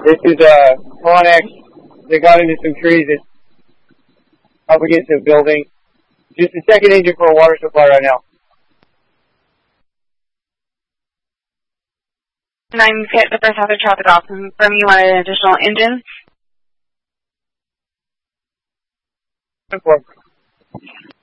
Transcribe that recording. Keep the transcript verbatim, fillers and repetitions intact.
This is uh, Connex. They got into some trees. It's up against a building. Just a second engine for a water supply right now. nine hit the first half of traffic off. From you want an additional engine? Good